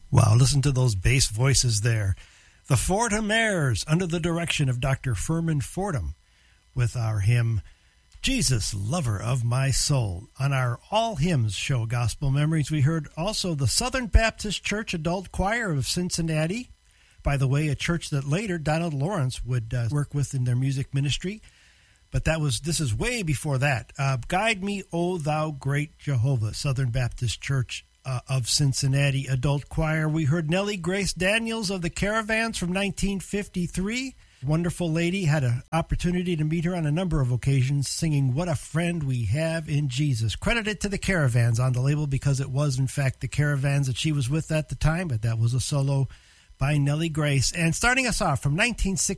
Wow, listen to those bass voices there. The Fordham-Airs, under the direction of Dr. Furman Fordham, with our hymn, Jesus, Lover of My Soul. On our All Hymns show, Gospel Memories, we heard also the Southern Baptist Church Adult Choir of Cincinnati. By the way, a church that later Donald Lawrence would work with in their music ministry. But this is way before that. Guide Me, O Thou Great Jehovah, Southern Baptist Church of Cincinnati Adult Choir. We heard Nellie Grace Daniels of the Caravans from 1953. Wonderful lady. Had an opportunity to meet her on a number of occasions, singing What a Friend We Have in Jesus. Credited to the Caravans on the label because it was, in fact, the Caravans that she was with at the time, but that was a solo by Nellie Grace. And starting us off from 1960.